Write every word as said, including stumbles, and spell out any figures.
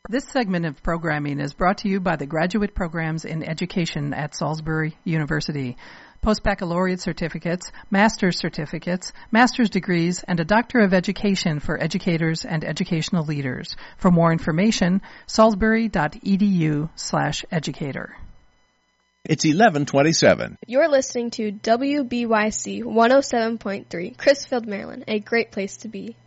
This segment of programming is brought to you by the Graduate Programs in Education at Salisbury University. Post-baccalaureate certificates, master's certificates, master's degrees, and a Doctor of Education for educators and educational leaders. For more information, salisbury.edu slash educator. It's eleven twenty-seven. You're listening to W B Y C one oh seven point three, Crisfield, Maryland, a great place to be.